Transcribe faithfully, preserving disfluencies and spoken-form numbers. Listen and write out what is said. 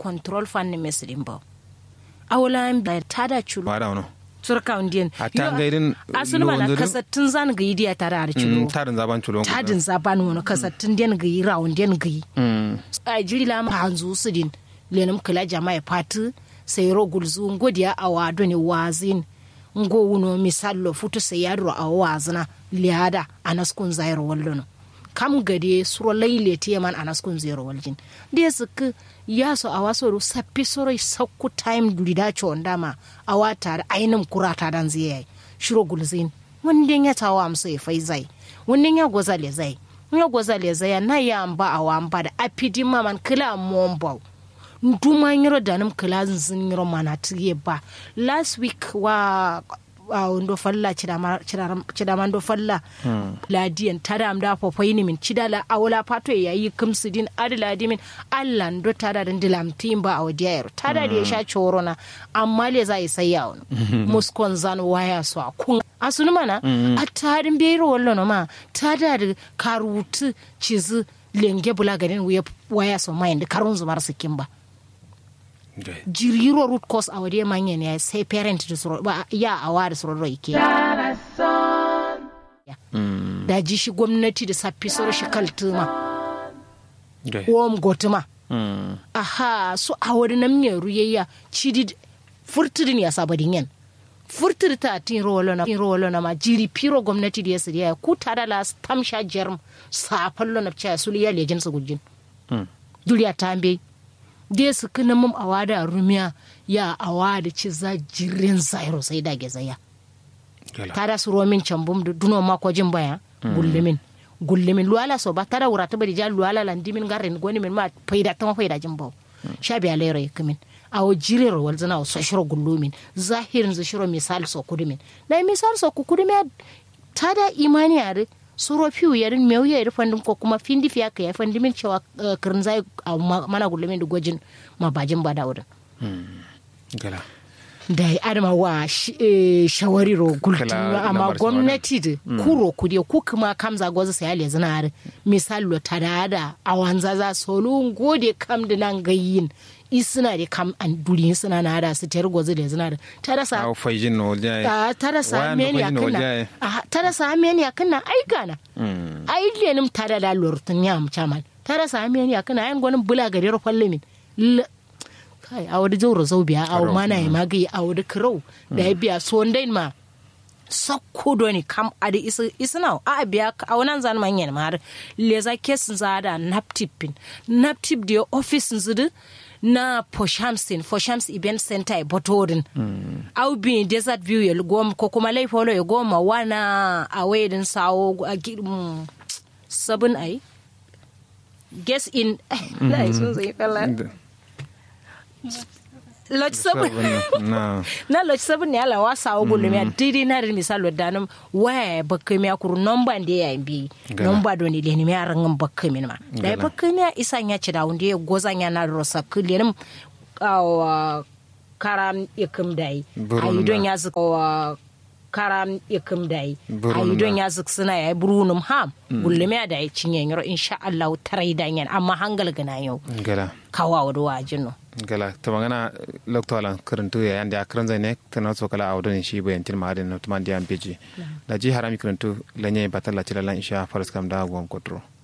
control fan ne mesrin ba awla ba tada chulo ba da wono surka undian hatta gairin asulu mana kasattun zan ga idiya tare har chulo tadin zaban chulo tadin zaban wono kasattun den ga yi round den ga yi a jiri la ma hanzu su din lenum kala jama'a fatu sai ro gulzu ngodiya awado ne wazin ngo wuno misallo futu sai yadro a wazina liada anaskun zairo wallono kam gade suro laile tiyaman anaskun zero waljin de suk yaso awaso ru sappi soro sakku time dulida chondama awata ainum kurata dan ziyai shiro gulzin wanda ya tawa amsa ya faizai wanda ya gozale zai ya gozale zai na ya amba awamba da apidima man kila mombo nduma nyiro danum kila zin nyiro manatiye ba last week wa ndo falla cidama ndo falla ladiyan tada am da fofai ni min cidala awla pato yayi kumsidin adladi min Allah ndo tada dan dilam timba awdiyar tada da ya sha corona amma le za yi sai yawo muskon zan waya so kun asunu mana a tarin bero wallo no ma tada da karutu cizu lenge bula ganin waya so mai da karun zumar sikin ba jiriro root cause a wade manyan ya sai parent da suro ba ya awa da suro yake da ji shi gwamnati da safi suro shi kaltuma wom gotuma aha so a wade nan ne ruyayya cidi furtudin ya sabadin yan furtur ta tin rolo na tin rolo na ma jiri piro gwamnati da ya siriya ku tada la tamsha germ safallo na cha suliya lejin su gujin duriya tambe dai su kana mum awada rumiya ya awada ci za jirin zairo sai da ge zaya tada su romin cambum da duno mako jin baya gullumin gullumin luwala so ba tada wurata bari ja luwala landimin garin goni min ma faida ta faida jin bawo sha biya lero yakimin awo jirir wal zana so shiro gullumin zahirin zu shiro misal so kudumin dai misal so kudumin tada imani are suro fiu yarin meu ya irfandin ko kuma findi fiya ka ya fandimin cewa kirin zai mana gullumin da gwajin mabajin ba da wurin gala da ya adama wa shawari ro gultun amma gwamnati da kuro kudi ku kuma kamza gwaza sai ale zana har misalo tada a wanza za solo gode kam da nan gayin isuna da kam an duri suna na da su tayar gwaza da zana da tada sa au faijin no jaye a tada sa meni akanna a tada sa meni akanna ai gana ai lenim tada da lortun ya mu chaman tada sa meni akanna ayan gonin bula gare ro fallemin kai a wadi zauro zau biya a mana ya magayi a wadi kirau da ya biya so ndain ma sakko do ni kam adi isa isna a biya a wannan zan manyan ma har leza kesin zada naptipin naptip da office zudu na Poshamsin Poshams Event Center Botorin au bi Desert View ya gom ko kuma laifolo ya goma wana a wedin sawo a sabun ai guess in lai sun zai fella lodge sabun na lodge sabun ne ala wasa ogulu me didi na rin misalo danum wa bakka me akuru number ndi ya bi number do ni le ni me arangam bakka me ma dai bakka me isa nya ci dawo ndi gozanya na rosa kulenim aw karam ikum dai ayi don ya zuka karam ikum dai ayi don ya zuka suna ya brunum ham gullume da ya cinye yaro insha Allah tarai danyan amma hangal gana yau gala kawa wadwa jinno gala to magana loktolan karantu ya yanda karan zai ne kana so kala awdon shi bayan tin ma adin to man diam beji da ji harami karantu lanye batalla tilalan insha faras kam da gon kotro